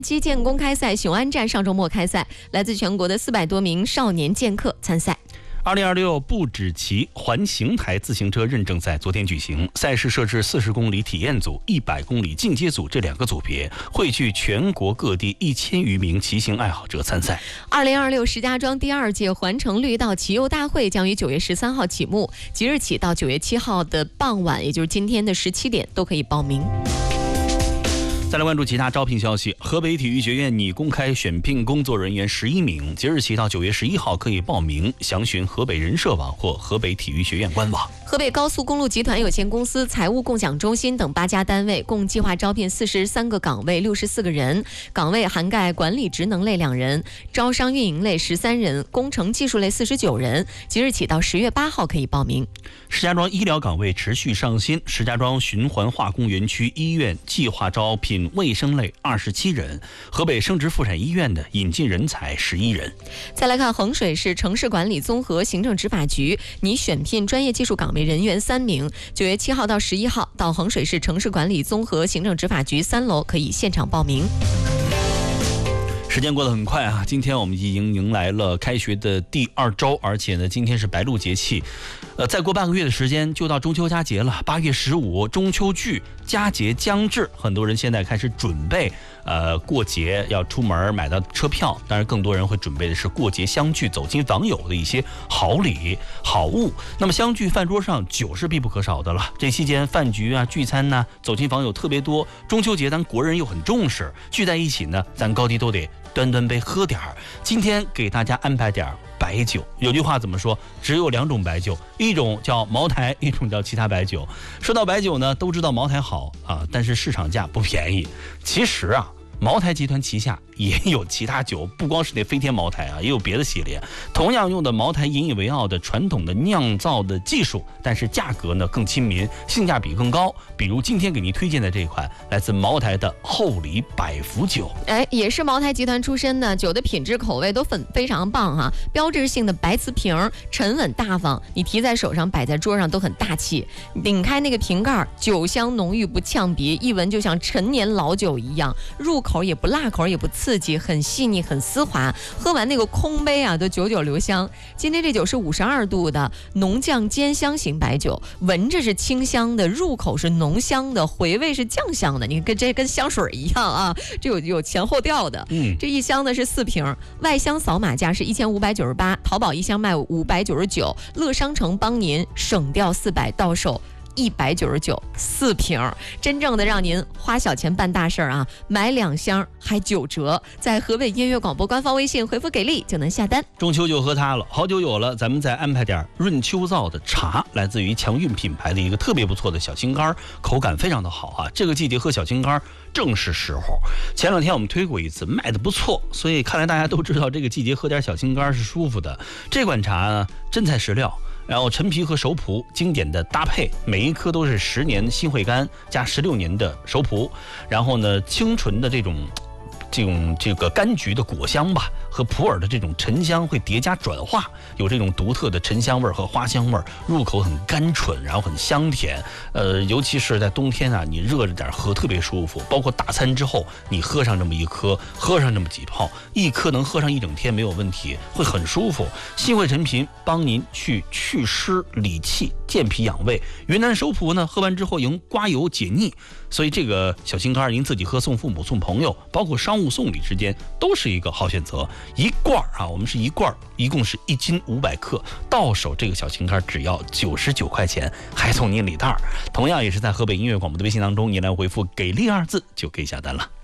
击剑公开赛雄安站上周末开赛，来自全国的400多名少年剑客参赛。 2026不止骑环形台自行车认证赛昨天举行，赛事设置40公里体验组、100公里进阶组这2个组别，汇聚全国各地1000余名骑行爱好者参赛。 2026石家庄第2届环城绿道骑游大会将于9月13号启幕，即日起到9月7号的傍晚，也就是今天的17点都可以报名。 再来关注其他招聘消息，河北体育学院拟公开选聘工作人员11名，即日起到9月11号可以报名，详询河北人社网或河北体育学院官网。 河北高速公路集团有限公司、财务共享中心等8家单位共计划招聘43个岗位，64个人，岗位涵盖管理职能类2人，招商运营类13人，工程技术类49人，即日起到10月8号可以报名。 石家庄医疗岗位持续上新，石家庄循环化工园区医院计划招聘卫生类27人，河北生殖妇产医院的引进人才11人。 再来看衡水市城市管理综合行政执法局拟选聘专业技术岗位人员3名，9月7号到11号到衡水市城市管理综合行政执法局3楼可以现场报名。 时间过得很快啊！今天我们已经迎来了开学的第2周，而且呢，今天是白露节气，再过半个月的时间就到中秋佳节了。8月15中秋聚，佳节将至，很多人现在开始准备，过节要出门买到车票。当然，更多人会准备的是过节相聚、走亲访友的一些好礼好物。那么相聚饭桌上，酒是必不可少的了。这期间饭局啊、聚餐呐、走亲访友特别多。中秋节咱国人又很重视，聚在一起呢，咱高低都得端端杯喝点儿。今天给大家安排点白酒。有句话怎么说？只有2种白酒，一种叫茅台，一种叫其他白酒。说到白酒呢，都知道茅台好啊，但是市场价不便宜。其实啊，茅台集团旗下也有其他酒，不光是那飞天茅台啊，也有别的系列，同样用的茅台引以为傲的传统的酿造的技术，但是价格呢更亲民，性价比更高。比如今天给您推荐的这款来自茅台的厚礼百福酒， 也是茅台集团出身的，酒的品质口味都非常棒哈。标志性的白瓷瓶，沉稳大方，你提在手上摆在桌上都很大气。拧开那个瓶盖，酒香浓郁不呛鼻，一闻就像陈年老酒一样，入口也不辣，口也不刺激，很细腻很丝滑，喝完那个空杯啊都久久留香。今天这酒是52度的浓酱煎香型白酒，闻着是清香的，入口是浓香的，回味是酱香的，你跟香水一样啊，这有前后调的。这一箱呢是4瓶，外箱扫码价是1598，淘宝一箱卖599，乐商城帮您省掉400，到手199，4瓶，真正的让您花小钱办大事啊！买2箱还9折，在河北音乐广播官方微信回复给力就能下单。 中秋就喝它了，好酒有了，咱们再安排点润秋造的茶，来自于强韵品牌的一个特别不错的小青柑，口感非常的好啊！这个季节喝小青柑正是时候。前2天我们推过一次，卖的不错，所以看来大家都知道这个季节喝点小青柑是舒服的。这款茶呢，真材实料。然后陈皮和熟蒲经典的搭配，每一颗都是10年新会柑加16年的熟蒲，然后呢清纯的这个柑橘的果香吧，和普洱的这种沉香会叠加转化，有这种独特的沉香味和花香味，入口很甘醇，然后很香甜。尤其是在冬天啊，你热着点喝特别舒服。包括大餐之后，你喝上这么一颗，喝上这么几泡，一颗能喝上1整天没有问题，会很舒服。新会陈皮帮您去湿理气、健脾养胃。云南熟蒲呢，喝完之后能刮油解腻。所以这个小青柑，您自己喝、送父母、送朋友，包括商务送礼之间，都是一个好选择。一罐啊，我们是一罐，一共是1斤500克，到手这个小青柑只要99块钱，还送您礼袋。同样也是在河北音乐广播的微信当中，您来回复给力2字就可以下单了。